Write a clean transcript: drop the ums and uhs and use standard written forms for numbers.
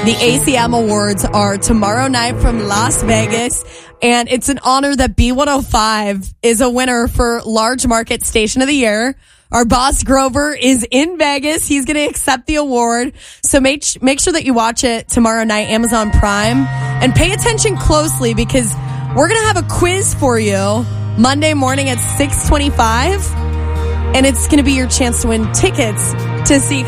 The ACM Awards are tomorrow night from Las Vegas, and it's an honor that B105 is a winner for Large Market Station of the Year. Our boss Grover is in Vegas. He's going to accept the award. So make sure that you watch it tomorrow night, Amazon Prime, and pay attention closely because we're going to have a quiz for you Monday morning at 6:25, and it's going to be your chance to win tickets to see